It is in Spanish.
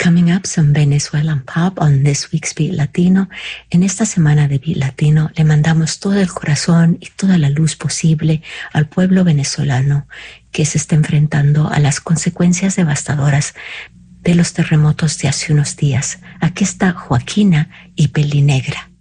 Coming up, some Venezuelan pop on this week's Beat Latino. En esta semana de Beat Latino le mandamos todo el corazón y toda la luz posible al pueblo venezolano que se está enfrentando a las consecuencias devastadoras de los terremotos de hace unos días. Aquí está Joaquina y Pelinegra.